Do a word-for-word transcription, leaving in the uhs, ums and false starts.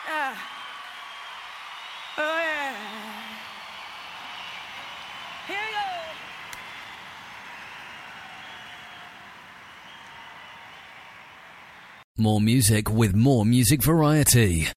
Yeah. Oh, yeah. Here we go. More music with more music variety.